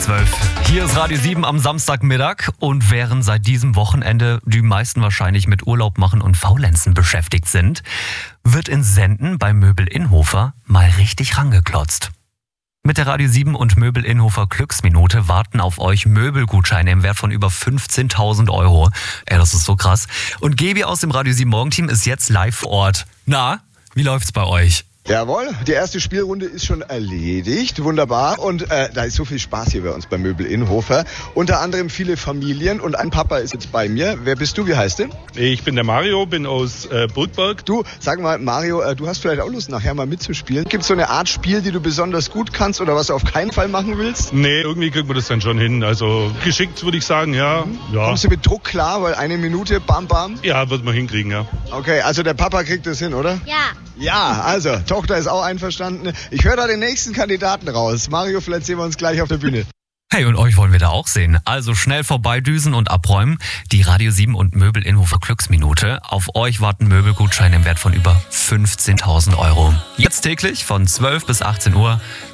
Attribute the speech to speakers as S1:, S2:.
S1: 12. Hier ist Radio 7 am Samstagmittag und während seit diesem Wochenende die meisten wahrscheinlich mit Urlaub machen und Faulenzen beschäftigt sind, wird in Senden bei Möbel Innhofer mal richtig rangeklotzt. Mit der Radio 7 und Möbel Innhofer Glücksminute warten auf euch Möbelgutscheine im Wert von über 15.000 Euro. Das ist so krass. Und Gebi aus dem Radio 7 Morgenteam ist jetzt live vor Ort. Na, wie läuft's bei euch?
S2: Jawohl, die erste Spielrunde ist schon erledigt, wunderbar. Und da ist so viel Spaß hier bei uns bei Möbel Innhofer. Unter anderem viele Familien und ein Papa ist jetzt bei mir. Wer bist du, wie heißt du?
S3: Ich bin der Mario, bin aus Burgberg.
S2: Du, sag mal Mario, du hast vielleicht auch Lust nachher mal mitzuspielen. Gibt es so eine Art Spiel, die du besonders gut kannst oder was du auf keinen Fall machen willst?
S3: Nee, irgendwie kriegt man das dann schon hin. Also geschickt würde ich sagen, ja.
S2: Kommst du mit Druck klar, weil eine Minute, bam bam?
S3: Ja, wird man hinkriegen, ja.
S2: Okay, also der Papa kriegt das hin, oder?
S4: Ja.
S2: Ja, also, Tochter ist auch einverstanden. Ich höre da den nächsten Kandidaten raus. Mario, vielleicht sehen wir uns gleich auf der Bühne.
S1: Hey, und euch wollen wir da auch sehen. Also schnell vorbeidüsen und abräumen. Die Radio 7 und Möbel Innhofer Glücksminute. Auf euch warten Möbelgutscheine im Wert von über 15.000 Euro. Jetzt täglich von 12 bis 18 Uhr